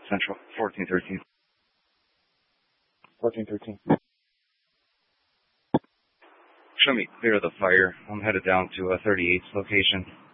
Central, 1413. 1413. Show me clear of the fire. I'm headed down to 38's location.